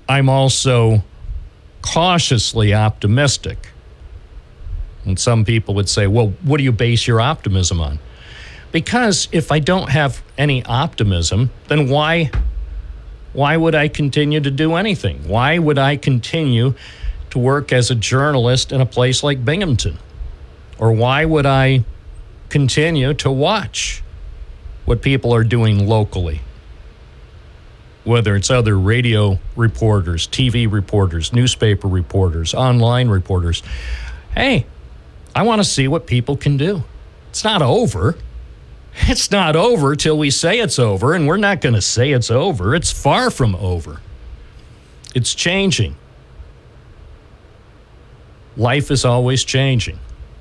I'm also cautiously optimistic. And some people would say, well, what do you base your optimism on? Because if I don't have any optimism, then why would I continue to do anything? Why would I continue to work as a journalist in a place like Binghamton? Or why would I continue to watch what people are doing locally? Whether it's other radio reporters, TV reporters, newspaper reporters, online reporters. Hey, I want to see what people can do. It's not over. It's not over till we say it's over, and we're not going to say it's over. It's far from over. It's changing. Life is always changing.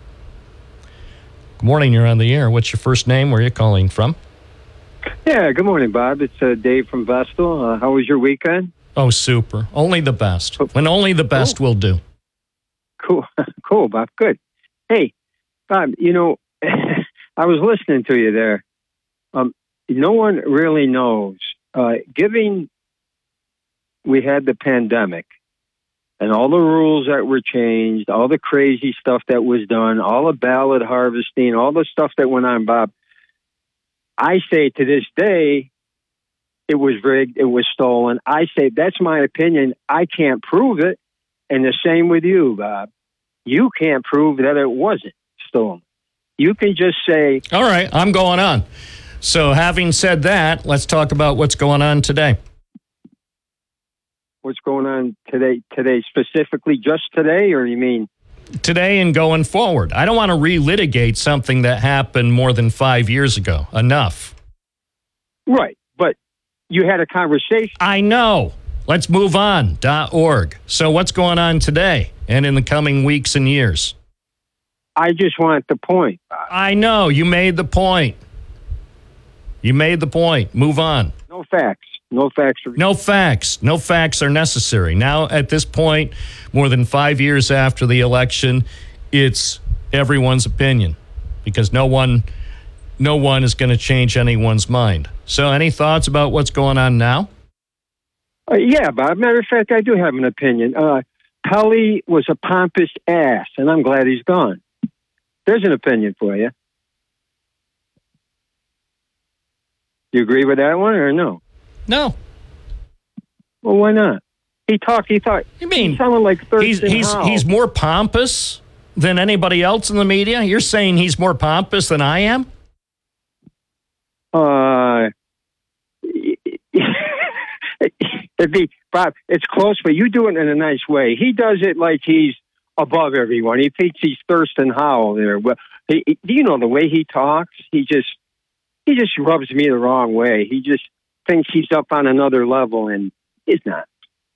Good morning, you're on the air. What's your first name? Where are you calling from? Yeah, good morning, Bob. It's Dave from Vestal. How was your weekend? Oh, super. Only the best. When only the best will do. Cool. Cool, Bob. Good. Hey, Bob, I was listening to you there. No one really knows. Given we had the pandemic and all the rules that were changed, all the crazy stuff that was done, all the ballot harvesting, all the stuff that went on, Bob, I say to this day, it was rigged, it was stolen. I say, that's my opinion. I can't prove it. And the same with you, Bob. You can't prove that it wasn't stolen. You can just say... All right, I'm going on. So having said that, let's talk about what's going on today. What's going on today? Today specifically, just today, or you mean... Today and going forward. I don't want to relitigate something that happened more than 5 years ago. Enough. Right, but you had a conversation. I know. Let's move on. .org. So what's going on today and in the coming weeks and years? I just want the point. I know. You made the point. You made the point. Move on. No facts. No facts. No facts. No facts are necessary. Now, at this point, more than 5 years after the election, it's everyone's opinion because no one is going to change anyone's mind. So any thoughts about what's going on now? Yeah, Bob. Matter of fact, I do have an opinion. Pelley was a pompous ass, and I'm glad he's gone. There's an opinion for you. You agree with that one or no? No. Well, why not? He thought. You mean he sounded like Thurston he's more pompous than anybody else in the media? You're saying he's more pompous than I am? Bob, it's close, but you do it in a nice way. He does it like he's above everyone. He thinks he's Thurston Howell there. Well, do you know the way he talks? He just rubs me the wrong way. He just thinks he's up on another level, and he's not.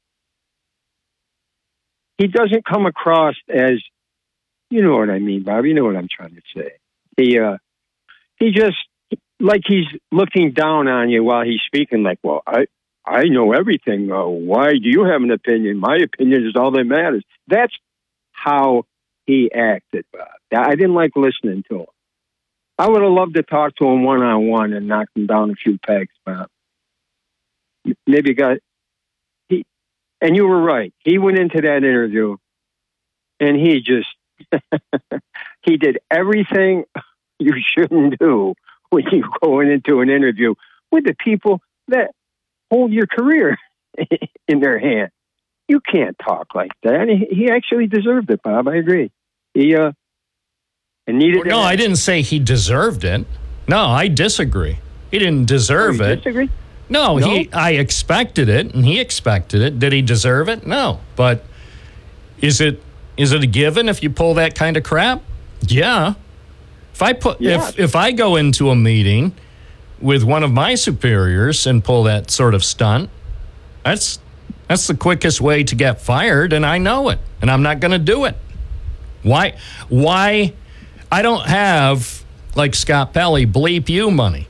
He doesn't come across as, you know what I mean, Bob. You know what I'm trying to say. He just like he's looking down on you while he's speaking. Like, well, I know everything. Why do you have an opinion? My opinion is all that matters. That's how he acted, Bob. I didn't like listening to him. I would have loved to talk to him one-on-one and knock him down a few pegs, Bob. Maybe and you were right. He went into that interview and he he did everything you shouldn't do when you go into an interview with the people that hold your career in their hand. You can't talk like that. And he actually deserved it, Bob. I agree. He needed. No, I didn't say he deserved it. No, I disagree. He didn't deserve it. Disagree? No, I expected it, and he expected it. Did he deserve it? No. But is it a given if you pull that kind of crap? Yeah. If I go into a meeting with one of my superiors and pull that sort of stunt, that's the quickest way to get fired, and I know it, and I'm not going to do it. Why? I don't have, like Scott Pelley, bleep you money.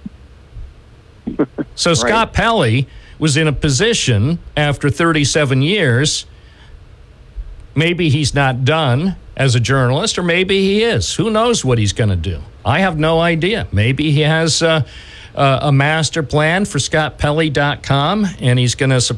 So Scott Pelley was in a position after 37 years. Maybe he's not done as a journalist, or maybe he is. Who knows what he's going to do? I have no idea. Maybe he has a master plan for scottpelley.com, and he's going to